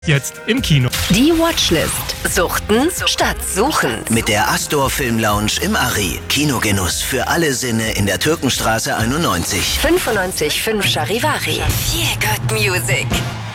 Jetzt im Kino. Die Watchlist. Suchten statt Suchen. Mit der Astor Film Lounge im Ari. Kinogenuss für alle Sinne in der Türkenstraße 91. 95.5 Charivari. Feel good music.